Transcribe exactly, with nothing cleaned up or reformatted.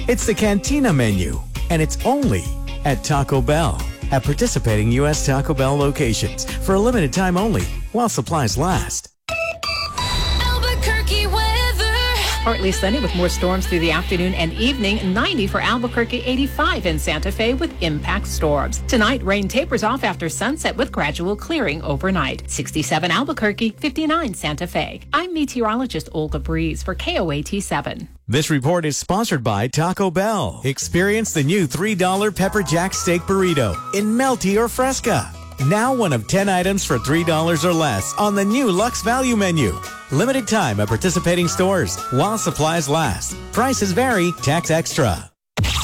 It's the Cantina Menu, and it's only at Taco Bell. At participating U S Taco Bell locations for a limited time only while supplies last. Albuquerque weather. Partly sunny with more storms through the afternoon and evening. ninety for Albuquerque, eighty-five in Santa Fe with impact storms. Tonight, rain tapers off after sunset with gradual clearing overnight. sixty-seven Albuquerque, fifty-nine Santa Fe. I'm meteorologist Olga Breeze for K O A T seven. This report is sponsored by Taco Bell. Experience the new three dollar Pepper Jack Steak Burrito in Melty or Fresca. Now one of ten items for three dollars or less on the new Lux Value Menu. Limited time at participating stores while supplies last. Prices vary, tax extra.